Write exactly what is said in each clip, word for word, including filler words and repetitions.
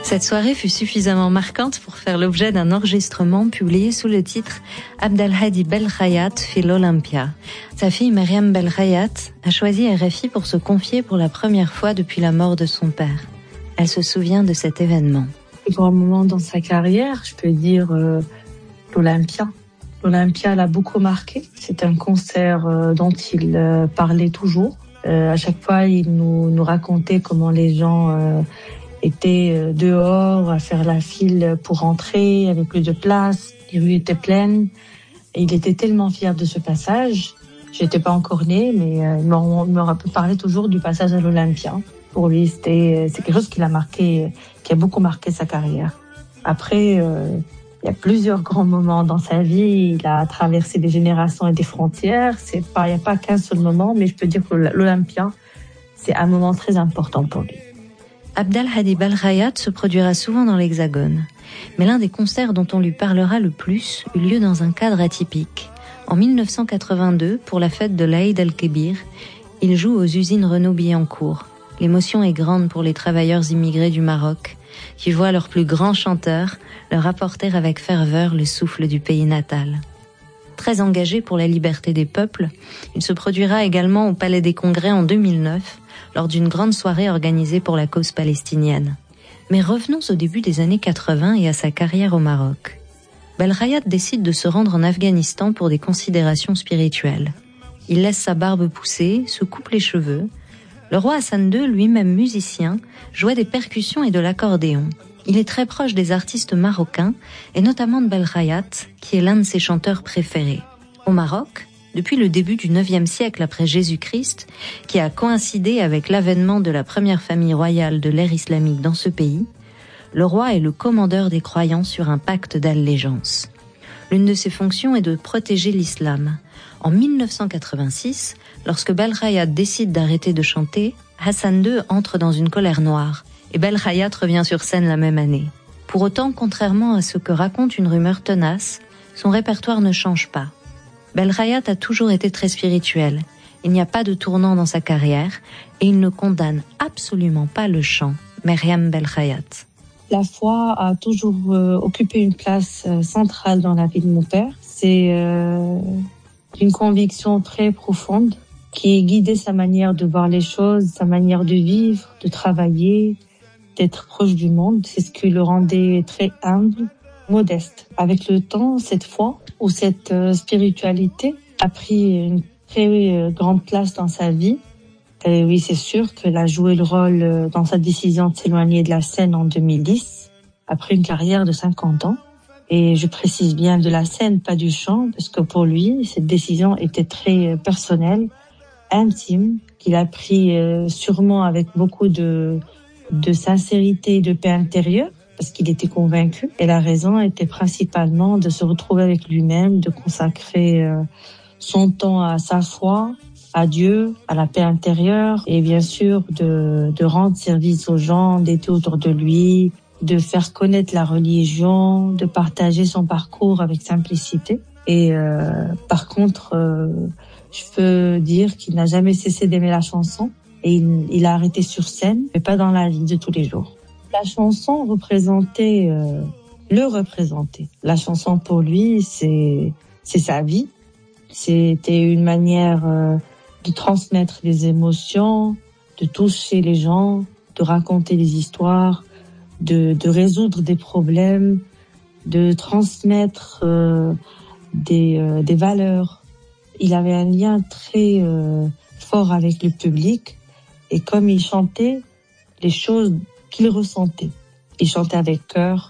Cette soirée fut suffisamment marquante pour faire l'objet d'un enregistrement publié sous le titre Abdelhadi Belkhayat fait l'Olympia. Sa fille Myriam Belkhayat a choisi R F I pour se confier pour la première fois depuis la mort de son père. Elle se souvient de cet événement. Le grand moment dans sa carrière, je peux dire euh, l'Olympia. L'Olympia l'a beaucoup marqué. C'est un concert euh, dont il euh, parlait toujours. Euh, à chaque fois, il nous, nous racontait comment les gens euh, étaient dehors à faire la file pour rentrer, il n'y avait plus de place, les rues étaient pleines. Et il était tellement fier de ce passage. J'étais pas encore née, mais euh, il m'aura parlé toujours du passage à l'Olympia. Pour lui, c'était c'est quelque chose qui l'a marqué, qui a beaucoup marqué sa carrière. Après, euh, il y a plusieurs grands moments dans sa vie. Il a traversé des générations et des frontières. C'est pas, il n'y a pas qu'un seul moment, mais je peux dire que l'Olympia, c'est un moment très important pour lui. Abdelhadi Belkhayat se produira souvent dans l'Hexagone. Mais l'un des concerts dont on lui parlera le plus eut lieu dans un cadre atypique. En mille neuf cent quatre-vingt-deux, pour la fête de l'Aïd el-Kébir, il joue aux usines Renault-Billancourt. L'émotion est grande pour les travailleurs immigrés du Maroc, qui voient leur plus grand chanteur leur apporter avec ferveur le souffle du pays natal. Très engagé pour la liberté des peuples, il se produira également au Palais des Congrès en deux mille neuf, lors d'une grande soirée organisée pour la cause palestinienne. Mais revenons au début des années quatre-vingts et à sa carrière au Maroc. Belkhayat décide de se rendre en Afghanistan pour des considérations spirituelles. Il laisse sa barbe pousser, se coupe les cheveux. Le roi Hassan deux, lui-même musicien, jouait des percussions et de l'accordéon. Il est très proche des artistes marocains, et notamment de Belkhayat, qui est l'un de ses chanteurs préférés. Au Maroc, depuis le début du neuvième siècle après Jésus-Christ, qui a coïncidé avec l'avènement de la première famille royale de l'ère islamique dans ce pays, le roi est le commandeur des croyants sur un pacte d'allégeance. L'une de ses fonctions est de protéger l'islam. En mille neuf cent quatre-vingt-six, lorsque Belkhayat décide d'arrêter de chanter, Hassan deux entre dans une colère noire, et Belkhayat revient sur scène la même année. Pour autant, contrairement à ce que raconte une rumeur tenace, son répertoire ne change pas. Belkhayat a toujours été très spirituel. Il n'y a pas de tournant dans sa carrière et il ne condamne absolument pas le chant. Myriam Belkhayat. La foi a toujours euh, occupé une place euh, centrale dans la vie de mon père. C'est euh, une conviction très profonde qui guidait sa manière de voir les choses, sa manière de vivre, de travailler, d'être proche du monde. C'est ce qui le rendait très humble, modeste. Avec le temps, cette foi ou cette euh, spiritualité a pris une très euh, grande place dans sa vie. Et oui, c'est sûr qu'elle a joué le rôle euh, dans sa décision de s'éloigner de la scène en deux mille dix, après une carrière de cinquante ans. Et je précise bien de la scène, pas du chant, parce que pour lui, cette décision était très euh, personnelle, intime, qu'il a pris euh, sûrement avec beaucoup de, de sincérité et de paix intérieure, parce qu'il était convaincu. Et la raison était principalement de se retrouver avec lui-même, de consacrer euh, son temps à sa foi, à Dieu, à la paix intérieure, et bien sûr de, de rendre service aux gens, d'être autour de lui, de faire connaître la religion, de partager son parcours avec simplicité. Et euh, par contre, euh, je peux dire qu'il n'a jamais cessé d'aimer la chanson, et il, il a arrêté sur scène, mais pas dans la vie de tous les jours. La chanson représentait, euh, le représentait. La chanson pour lui, c'est, c'est sa vie. C'était une manière euh, de transmettre des émotions, de toucher les gens, de raconter des histoires, de, de résoudre des problèmes, de transmettre euh, des, euh, des valeurs. Il avait un lien très euh, fort avec le public, et comme il chantait les choses qu'il ressentait, il chantait avec cœur,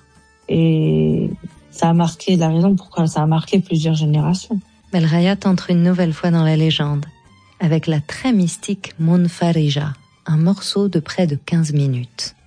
et ça a marqué, la raison pourquoi ça a marqué plusieurs générations. Belkhayat entre une nouvelle fois dans la légende, avec la très mystique Munfarija, un morceau de près de quinze minutes.